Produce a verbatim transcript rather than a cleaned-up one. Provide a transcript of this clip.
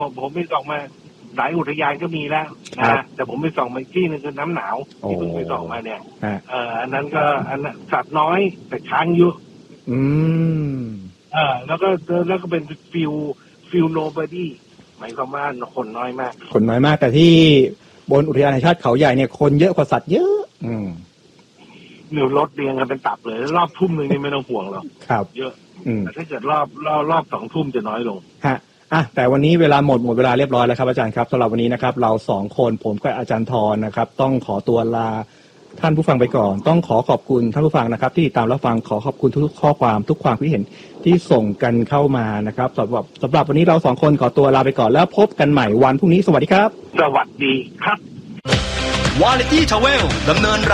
ผมผมไปส่องมาหลายอุทยานก็มีแล้วนะแต่ผมไปส่องมาที่นึงคือน้ำหนาวที่เพิ่งไปส่องมาเนี่ยเอออันนั้นก็อันนั้นสัตว์น้อยแต่ช้างเยอะอืมเออแล้วก็แล้วก็เป็นฟิลฟิลโนบอดี้หมายความว่าคนน้อยมากคนน้อยมากแต่ที่บนอุทยานแห่งชาติเขาใหญ่เนี่ยคนเยอะกว่าสัตว์เยอะอืมหนูรถเรียงกันเป็นตับเลยรอบทุ่มนึงนี่ไม่ต้องห่วงหรอกครับเยอะแต่ถ้าเกิดรอบรอบรอบสองทุ่มจะน้อยลงฮะอ่ะแต่วันนี้เวลาหมดหมดเวลาเรียบร้อยแล้วครับอาจารย์ครับสำหรับวันนี้นะครับเราสองคนผมกับอาจารย์ธรนะครับต้องขอตัวลาท่านผู้ฟังไปก่อนต้องขอขอบคุณท่านผู้ฟังนะครับที่ติดตามรับฟังขอขอบคุณทุกข้อความทุกความคิดเห็นที่ส่งกันเข้ามานะครับสำหรับสำหรับวันนี้เราสองคนขอตัวลาไปก่อนแล้วพบกันใหม่วันพรุ่งนี้สวัสดีครับสวัสดีครับ Quality Travel ดำเนิน